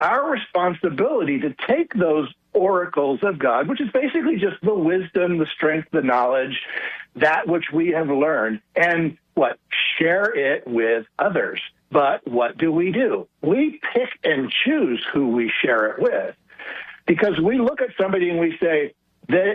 our responsibility to take those oracles of God, which is basically just the wisdom, the strength, the knowledge, that which we have learned, and share it with others. But what do? We pick and choose who we share it with, because we look at somebody and we say, they're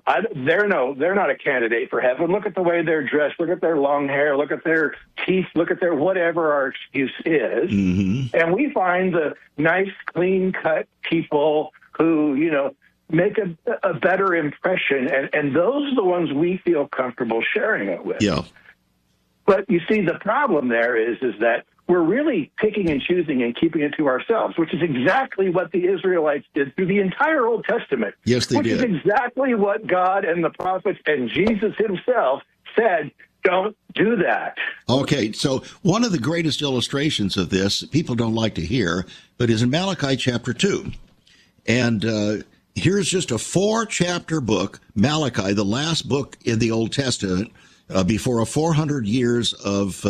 not a candidate for heaven. Look at the way they're dressed. Look at their long hair. Look at their teeth. Look at their whatever our excuse is. Mm-hmm. And we find the nice, clean-cut people who, make a better impression. And those are the ones we feel comfortable sharing it with. Yeah. But you see, the problem there is that we're really picking and choosing and keeping it to ourselves, which is exactly what the Israelites did through the entire Old Testament. Yes, they did. Which is exactly what God and the prophets and Jesus himself said, don't do that. Okay, so one of the greatest illustrations of this, people don't like to hear, but is in Malachi chapter 2. And here's just a 4-chapter book, Malachi, the last book in the Old Testament, before 400 years of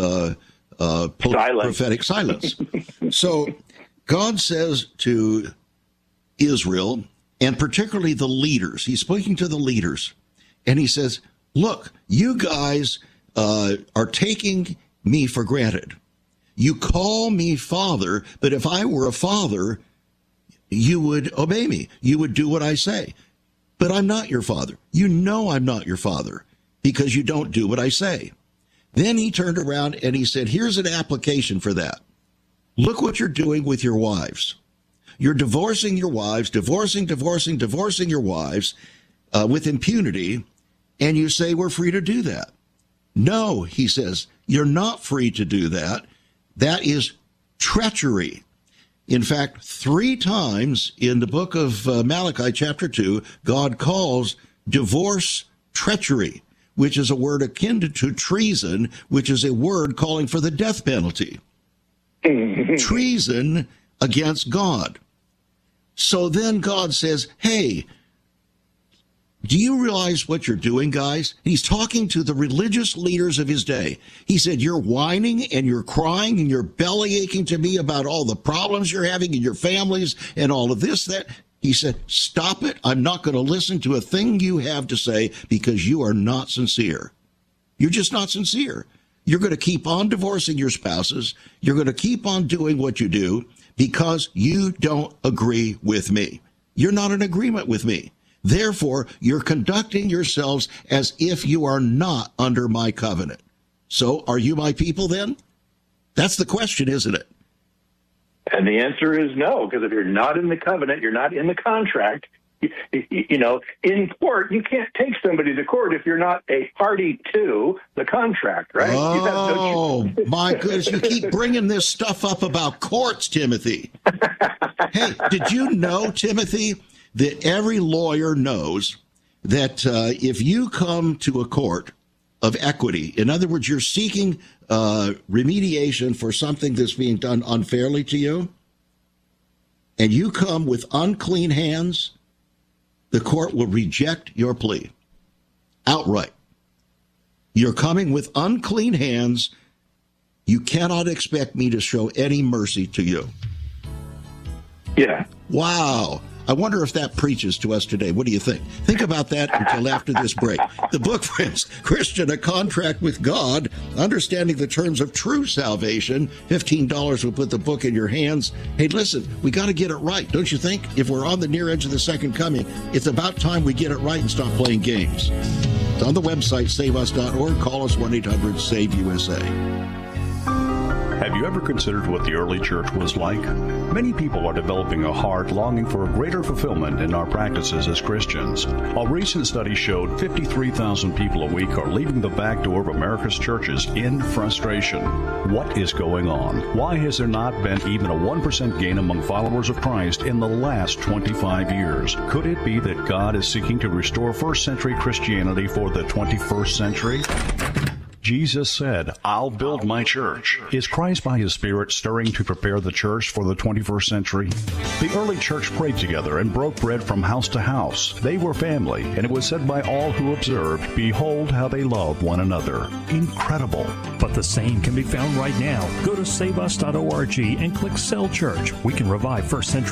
prophetic silence. So God says to Israel, and particularly the leaders, he's speaking to the leaders, and he says, look, you guys are taking me for granted. You call me father, but if I were a father, you would obey me. You would do what I say. But I'm not your father. You know I'm not your father because you don't do what I say. Then he turned around and he said, here's an application for that. Look what you're doing with your wives. You're divorcing your wives, divorcing your wives with impunity, and you say we're free to do that. No, he says, you're not free to do that. That is treachery. In fact, 3 times in the book of Malachi chapter 2, God calls divorce treachery, which is a word akin to treason, which is a word calling for the death penalty. Treason against God. So then God says, hey, do you realize what you're doing, guys? He's talking to the religious leaders of his day. He said, you're whining and you're crying and you're belly aching to me about all the problems you're having in your families and all of this, that. He said, stop it. I'm not going to listen to a thing you have to say because you are not sincere. You're just not sincere. You're going to keep on divorcing your spouses. You're going to keep on doing what you do because you don't agree with me. You're not in agreement with me. Therefore, you're conducting yourselves as if you are not under my covenant. So are you my people then? That's the question, isn't it? And the answer is no, because if you're not in the covenant, you're not in the contract. In court, you can't take somebody to court if you're not a party to the contract, right? Oh, my goodness. You keep bringing this stuff up about courts, Timothy. Hey, did you know, Timothy, that every lawyer knows that if you come to a court of equity, in other words, you're seeking remediation for something that's being done unfairly to you, and you come with unclean hands, the court will reject your plea outright. You're coming with unclean hands. You cannot expect me to show any mercy to you. Yeah. Wow. I wonder if that preaches to us today. What do you think? Think about that until after this break. The book, friends, Christian, A Contract with God, Understanding the Terms of True Salvation. $15 will put the book in your hands. Hey, listen, we got to get it right, don't you think? If we're on the near edge of the second coming, it's about time we get it right and stop playing games. It's on the website, saveus.org. Call us 1-800-SAVE-USA. Have you ever considered what the early church was like? Many people are developing a heart longing for a greater fulfillment in our practices as Christians. A recent study showed 53,000 people a week are leaving the back door of America's churches in frustration. What is going on? Why has there not been even a 1% gain among followers of Christ in the last 25 years? Could it be that God is seeking to restore first century Christianity for the 21st century? Jesus said, I'll build my church. Is Christ by his Spirit stirring to prepare the church for the 21st century? The early church prayed together and broke bread from house to house. They were family, and it was said by all who observed, behold how they love one another. Incredible. But of the same can be found right now. Go to saveus.org and click Cell Church. We can revive first century